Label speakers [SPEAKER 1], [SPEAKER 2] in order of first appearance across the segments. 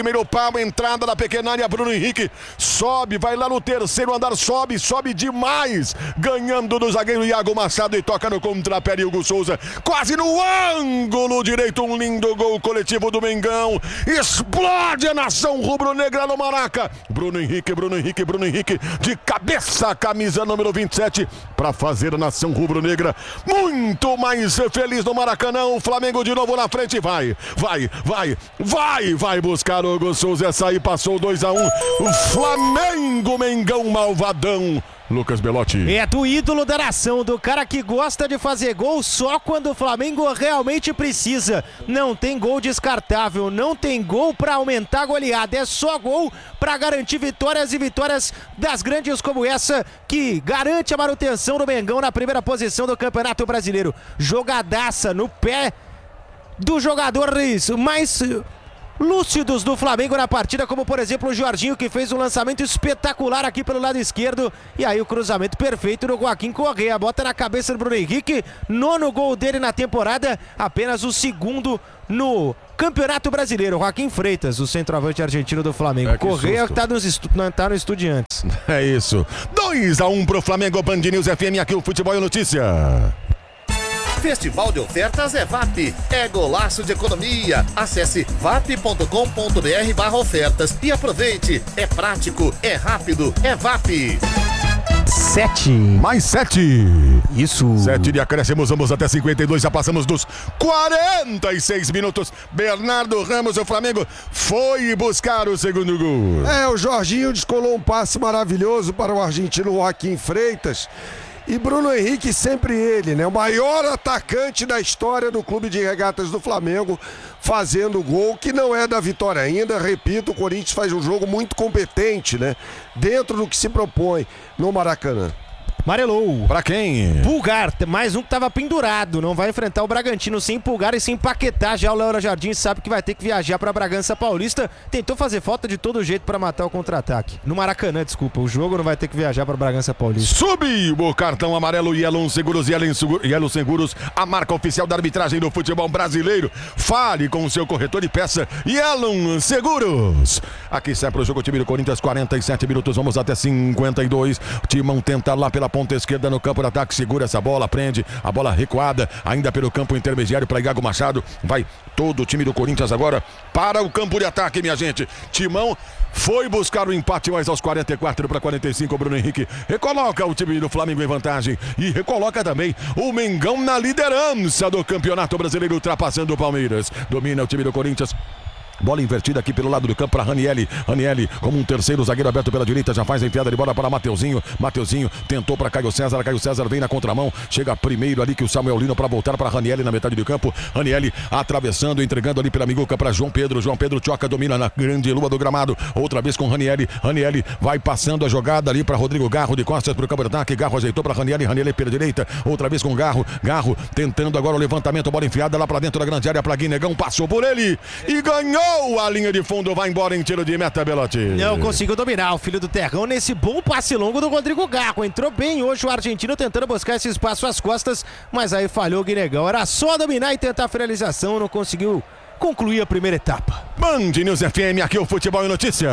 [SPEAKER 1] Primeiro pau, entrada da pequena área, Bruno Henrique sobe, vai lá no terceiro andar, sobe demais, ganhando do zagueiro Iago Machado e toca no contrapé de Hugo Souza, quase no ângulo direito, um lindo gol coletivo do Mengão, explode a nação rubro-negra no Maraca, Bruno Henrique, de cabeça, camisa número 27, para fazer a nação rubro-negra muito mais feliz no Maracanã. O Flamengo de novo na frente, vai buscar o Hugo Souza, essa aí passou 2-1, o Flamengo, Mengão malvadão. Lucas Belotti.
[SPEAKER 2] É do ídolo da nação, do cara que gosta de fazer gol só quando o Flamengo realmente precisa. Não tem gol descartável, não tem gol pra aumentar a goleada, é só gol pra garantir vitórias e vitórias das grandes como essa, que garante a manutenção do Mengão na primeira posição do Campeonato Brasileiro. Jogadaça no pé dos jogadores mais lúcidos do Flamengo na partida, como por exemplo o Jorginho, que fez um lançamento espetacular aqui pelo lado esquerdo, e aí o cruzamento perfeito do Joaquim Correa, bota na cabeça do Bruno Henrique, 9º gol dele na temporada, apenas o 2º no Campeonato Brasileiro. Joaquim Freitas, o centroavante argentino do Flamengo. Correa que tá no Estudiantes.
[SPEAKER 1] É isso, 2-1 pro Flamengo. Band News FM, aqui o Futebol e Notícia.
[SPEAKER 3] Festival de ofertas é VAP, é golaço de economia. Acesse vap.com.br/ofertas e aproveite. É prático, é rápido, é VAP.
[SPEAKER 2] 7.
[SPEAKER 1] Mais 7.
[SPEAKER 2] Isso.
[SPEAKER 1] 7 de acréscimos, vamos até 52, já passamos dos 46 minutos. Bernardo Ramos, o Flamengo foi buscar o segundo gol.
[SPEAKER 4] O Jorginho descolou um passe maravilhoso para o argentino Joaquim Freitas. E Bruno Henrique, sempre ele, né? O maior atacante da história do Clube de Regatas do Flamengo, fazendo gol, que não é da vitória ainda. Repito, o Corinthians faz um jogo muito competente, né? Dentro do que se propõe no Maracanã.
[SPEAKER 2] Amarelou.
[SPEAKER 1] Pra quem?
[SPEAKER 2] Pulgar, mais um que tava pendurado. Não vai enfrentar o Bragantino sem Pulgar e sem Paquetá. Já o Léo Jardim sabe que vai ter que viajar pra Bragança Paulista. Tentou fazer falta de todo jeito pra matar o contra-ataque. No Maracanã, desculpa. O jogo não vai ter que viajar pra Bragança Paulista.
[SPEAKER 1] Subiu o cartão amarelo. Yellow Seguros, Yellow Seguros, a marca oficial da arbitragem do futebol brasileiro. Fale com o seu corretor de peça Yellow Seguros. Aqui sai pro jogo o time do Corinthians, 47 minutos, vamos até 52. O Timão tenta lá pela ponta esquerda no campo de ataque, segura essa bola, prende a bola recuada, ainda pelo campo intermediário para Iago Machado. Vai todo o time do Corinthians agora para o campo de ataque, minha gente. Timão foi buscar o empate, mas aos 44-45 o Bruno Henrique recoloca o time do Flamengo em vantagem e recoloca também o Mengão na liderança do Campeonato Brasileiro, ultrapassando o Palmeiras. Domina o time do Corinthians. Bola invertida aqui pelo lado do campo para Ranieri. Ranieri como um terceiro zagueiro aberto pela direita, já faz a enfiada de bola para Mateuzinho. Mateuzinho tentou para Caio César. Caio César vem na contramão. Chega primeiro ali que o Samuel Lino para voltar para Ranieri na metade do campo. Ranieri atravessando, entregando ali pela Miguca para João Pedro. João Pedro choca, domina na grande lua do gramado. Outra vez com Ranieri. Ranieri vai passando a jogada ali para Rodrigo Garro de costas para o campo de ataque. Garro ajeitou para Ranieri. Ranieri pela direita. Outra vez com Garro. Garro tentando agora o levantamento. Bola enfiada lá para dentro da grande área para Guinegão. Passou por ele e ganhou a linha de fundo, vai embora em tiro de meta, Belotti.
[SPEAKER 2] Não conseguiu dominar o filho do Terrão nesse bom passe longo do Rodrigo Garro. Entrou bem hoje o argentino tentando buscar esse espaço às costas, mas aí falhou o Guinegão. Era só dominar e tentar a finalização, não conseguiu concluir a primeira etapa.
[SPEAKER 1] Band News FM, aqui o Futebol e Notícia.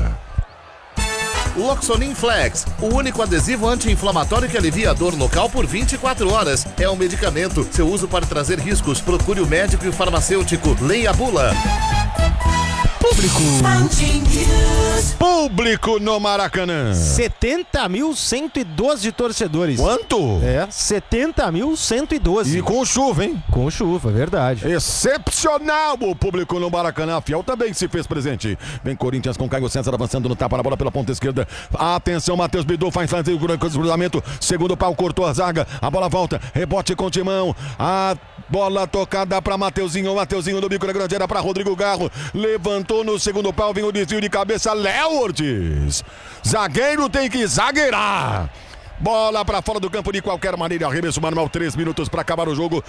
[SPEAKER 3] Loxonin Flex, o único adesivo anti-inflamatório que alivia a dor local por 24 horas. É um medicamento. Seu uso pode trazer riscos. Procure o médico e o farmacêutico. Leia a bula.
[SPEAKER 1] Público no Maracanã.
[SPEAKER 2] 70.112 torcedores.
[SPEAKER 1] Quanto?
[SPEAKER 2] 70.112.
[SPEAKER 1] E com chuva, hein?
[SPEAKER 2] Com chuva, verdade.
[SPEAKER 1] Excepcional o público no Maracanã. A Fiel também se fez presente. Vem Corinthians com Caio César avançando no tapa na bola pela ponta esquerda. Atenção, Matheus Bidu faz o cruzamento. Segundo pau, cortou a zaga. A bola volta. Rebote com Timão. A bola tocada para Mateuzinho. Mateuzinho do bico da grande área para Rodrigo Garro. Levantou no segundo pau, vem o desvio de cabeça, Léo Ortiz. Zagueiro tem que zagueirar. Bola para fora do campo de qualquer maneira. Arremesso manual, 3 minutos para acabar o jogo.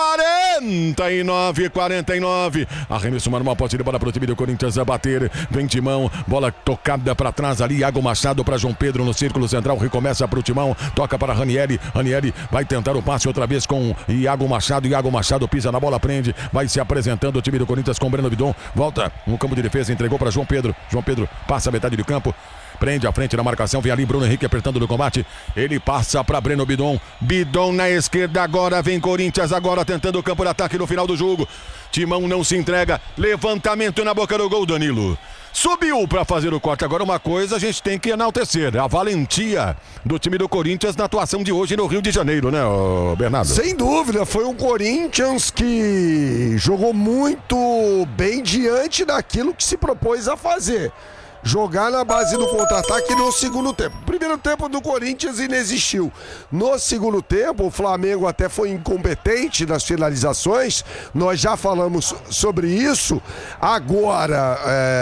[SPEAKER 1] 49. Arremesso manual, pode ir bola para o time do Corinthians a bater. Vem Timão, bola tocada para trás ali. Iago Machado para João Pedro no círculo central. Recomeça para o Timão, toca para Ranieri. Ranieri vai tentar o passe outra vez com Iago Machado. Iago Machado pisa na bola, prende. Vai se apresentando o time do Corinthians com Breno Bidon. Volta no campo de defesa, entregou para João Pedro. João Pedro passa a metade do campo. Prende à frente na marcação, vem ali Bruno Henrique apertando no combate. Ele passa para Breno Bidon. Bidon na esquerda, agora vem Corinthians, agora tentando o campo de ataque no final do jogo. Timão não se entrega. Levantamento na boca do gol, Danilo. Subiu para fazer o corte. Agora uma coisa a gente tem que enaltecer: a valentia do time do Corinthians na atuação de hoje no Rio de Janeiro, né, Bernardo?
[SPEAKER 4] Sem dúvida, foi um Corinthians que jogou muito bem diante daquilo que se propôs a fazer. Jogar na base do contra-ataque no segundo tempo. Primeiro tempo do Corinthians inexistiu. No segundo tempo, o Flamengo até foi incompetente nas finalizações. Nós já falamos sobre isso. Agora,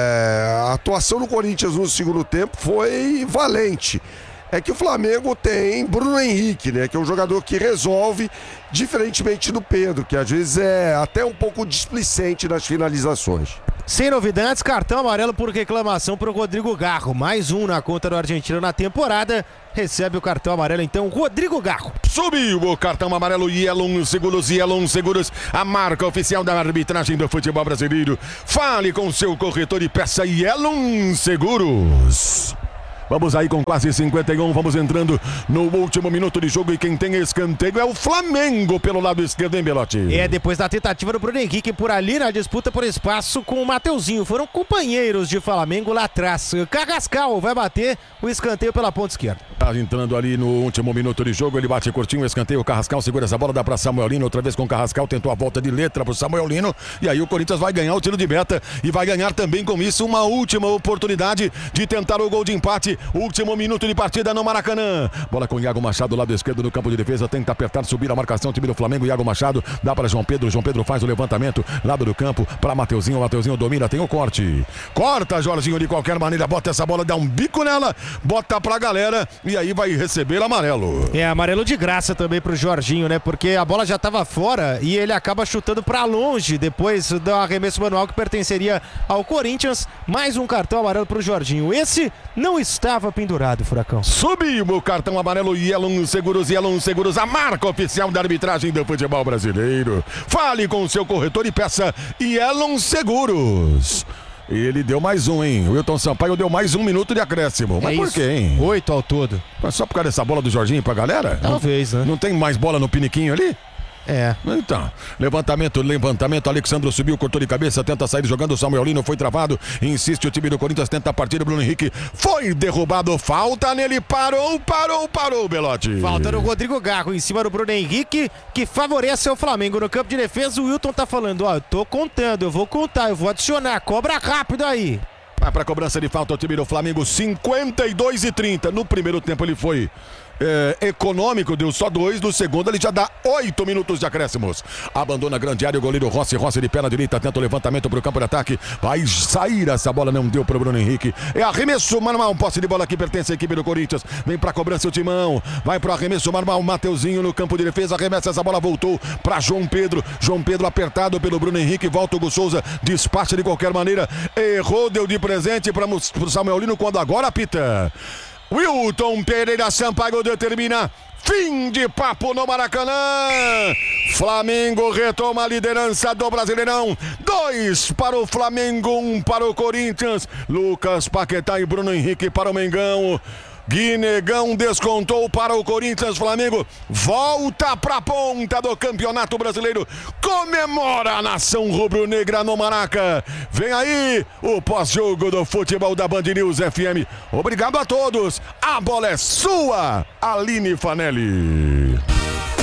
[SPEAKER 4] a atuação do Corinthians no segundo tempo foi valente. É que o Flamengo tem Bruno Henrique, né? Que é um jogador que resolve, diferentemente do Pedro, que às vezes é até um pouco displicente nas finalizações.
[SPEAKER 2] Sem novidades, cartão amarelo por reclamação para o Rodrigo Garro. Mais um na conta do argentino na temporada. Recebe o cartão amarelo, então, Rodrigo Garro.
[SPEAKER 1] Subiu o cartão amarelo, Yellow Seguros, a marca oficial da arbitragem do futebol brasileiro. Fale com seu corretor e peça Yellow Seguros. Vamos aí com quase 51, vamos entrando no último minuto de jogo e quem tem escanteio é o Flamengo pelo lado esquerdo, hein, Belotti?
[SPEAKER 2] Depois da tentativa do Bruno Henrique por ali na disputa por espaço com o Mateuzinho. Foram companheiros de Flamengo lá atrás. Carrascal vai bater o escanteio pela ponta esquerda.
[SPEAKER 1] Tá entrando ali no último minuto de jogo, ele bate curtinho, o escanteio, o Carrascal segura essa bola, dá pra Samuel Lino, outra vez com o Carrascal, tentou a volta de letra pro Samuel Lino, e aí o Corinthians vai ganhar o tiro de meta e vai ganhar também com isso uma última oportunidade de tentar o gol de empate. Último minuto de partida no Maracanã. Bola com Iago Machado, lado esquerdo no campo de defesa. Tenta apertar, subir a marcação. Time do Flamengo, Iago Machado. Dá para João Pedro. João Pedro faz o levantamento. Lado do campo para Mateuzinho. Mateuzinho domina, tem o corte. Corta, Jorginho, de qualquer maneira. Bota essa bola, dá um bico nela. Bota pra galera e aí vai receber amarelo.
[SPEAKER 2] Amarelo de graça também pro Jorginho, né? Porque a bola já tava fora e ele acaba chutando pra longe depois do arremesso manual que pertenceria ao Corinthians. Mais um cartão amarelo pro Jorginho. Esse não estava pendurado, Furacão.
[SPEAKER 1] Subiu o cartão amarelo, Yellow Seguros, a marca oficial da arbitragem do futebol brasileiro. Fale com o seu corretor e peça Yellow Seguros. Ele deu mais um, hein? O Wilton Sampaio deu mais um minuto de acréscimo. Mas por quê, hein?
[SPEAKER 2] 8 ao todo.
[SPEAKER 1] Mas só por causa dessa bola do Jorginho pra galera?
[SPEAKER 2] Talvez, né?
[SPEAKER 1] Não tem mais bola no piniquinho ali?
[SPEAKER 2] Então,
[SPEAKER 1] levantamento, Alexandro subiu, cortou de cabeça, tenta sair jogando, Samuel Lino foi travado, insiste o time do Corinthians, tenta a partida, Bruno Henrique foi derrubado, falta nele, parou, Belotti.
[SPEAKER 2] Falta no Rodrigo Garro em cima do Bruno Henrique, que favorece o Flamengo no campo de defesa. O Wilton tá falando, eu tô contando, eu vou contar, eu vou adicionar, cobra rápido aí.
[SPEAKER 1] Vai pra cobrança de falta o time do Flamengo, 52-30, no primeiro tempo ele foi econômico, deu só 2, no segundo ele já dá 8 minutos de acréscimos. Abandona a grande área o goleiro Rossi de pé na direita, tenta o levantamento pro campo de ataque, vai sair, essa bola não deu pro Bruno Henrique, arremesso manual, posse de bola que pertence à equipe do Corinthians, vem pra cobrança o Timão, vai pro arremesso manual, Mateuzinho no campo de defesa, arremessa essa bola, voltou pra João Pedro apertado pelo Bruno Henrique, volta o Hugo Souza, despacha de qualquer maneira, errou, deu de presente pro Samuel Lino, quando agora apita. Wilton Pereira Sampaio determina fim de papo no Maracanã. Flamengo retoma a liderança do Brasileirão. 2 para o Flamengo, 1 para o Corinthians. Lucas Paquetá e Bruno Henrique para o Mengão. Guinegão descontou para o Corinthians. Flamengo volta para a ponta do Campeonato Brasileiro. Comemora a nação rubro-negra no Maraca. Vem aí o pós-jogo do futebol da Band News FM. Obrigado a todos. A bola é sua, Aline Fanelli.